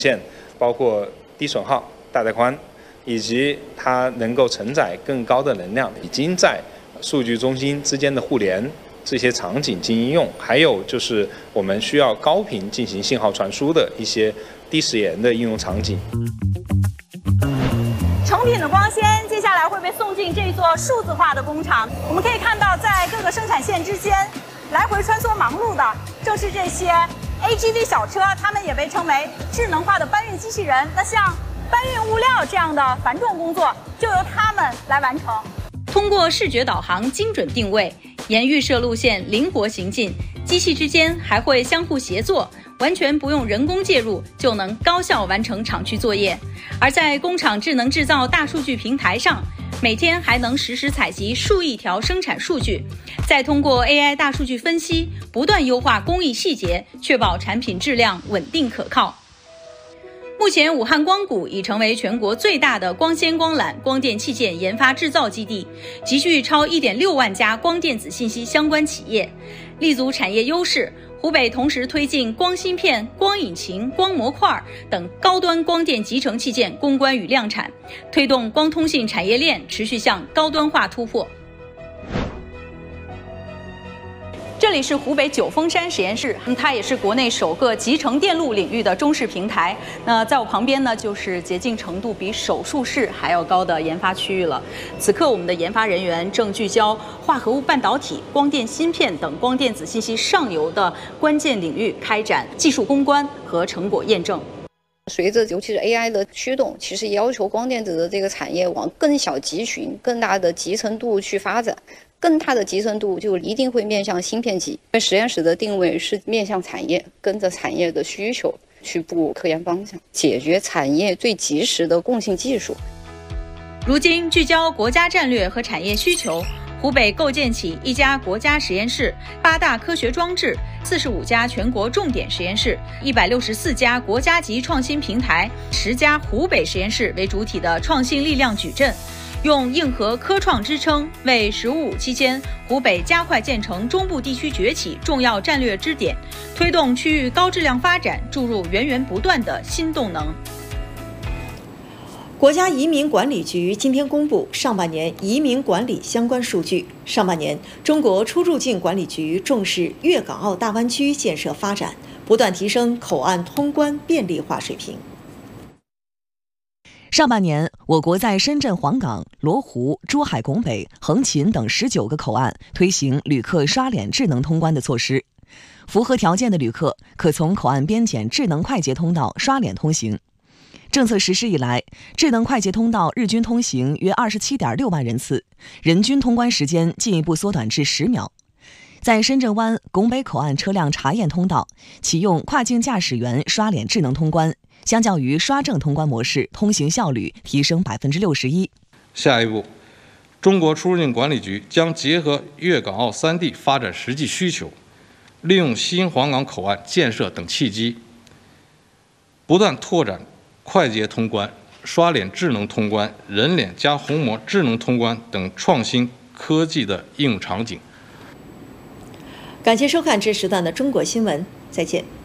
线包括低损耗、大带宽，以及它能够承载更高的能量，已经在数据中心之间的互联这些场景进行应用，还有就是我们需要高频进行信号传输的一些低时延的应用场景。 成品的光纤接下来会被送进这座数字化的工厂。我们可以看到，在各个生产线之间来回穿梭忙碌的，正是这些 AGV 小车，它们也被称为智能化的搬运机器人。那像搬运物料这样的繁重工作，就由它们来完成。 通过视觉导航精准定位，沿预设路线灵活行进，机器之间还会相互协作，完全不用人工介入就能高效完成厂区作业。而在工厂智能制造大数据平台上，每天还能实时采集数亿条生产数据，再通过 AI 大数据分析，不断优化工艺细节，确保产品质量稳定可靠。目前，武汉光谷已成为全国最大的光纤光缆光电器件研发制造基地，集聚超1.6万家光电子信息相关企业，立足产业优势。湖北同时推进光芯片、光引擎、光模块等高端光电集成器件攻关与量产，推动光通信产业链持续向高端化突破。这里是湖北九峰山实验室，它也是国内首个集成电路领域的中试平台。那在我旁边呢，就是洁净程度比手术室还要高的研发区域了。此刻，我们的研发人员正聚焦化合物半导体、光电芯片等光电子信息上游的关键领域，开展技术攻关和成果验证。 随着尤其是 AI 的驱动，其实要求光电子的这个产业往更小集群、更大的集成度去发展。更大的集成度就一定会面向芯片级，因为实验室的定位是面向产业，跟着产业的需求去布科研方向，解决产业最及时的共性技术。 如今聚焦国家战略和产业需求，湖北构建起1家国家实验室、8大科学装置、45家全国重点实验室、164家国家级创新平台、10家湖北实验室为主体的创新力量矩阵。用硬核科创支撑，为“十五五”期间湖北加快建成中部地区崛起重要战略支点，推动区域高质量发展注入源源不断的新动能。 国家移民管理局今天公布上半年移民管理相关数据。上半年，中国出入境管理局重视粤港澳大湾区建设发展，不断提升口岸通关便利化水平。 上半年，我国在深圳黄冈、罗湖、珠海拱北、横琴等19个口岸推行旅客刷脸智能通关的措施，符合条件的旅客可从口岸边检智能快捷通道刷脸通行。政策实施以来，智能快捷通道日均通行约27.6万人次，人均通关时间进一步缩短至10秒。在深圳湾、拱北口岸车辆查验通道，启用跨境驾驶员刷脸智能通关，相较于刷证通关模式，通行效率提升61%。 下一步，中国出入境管理局将结合粤港澳3地发展实际需求，利用新黄冈口岸建设等契机，不断拓展快捷通关、刷脸智能通关、人脸加虹膜智能通关等创新科技的应用场景。 感谢收看这时段的中国新闻，再见。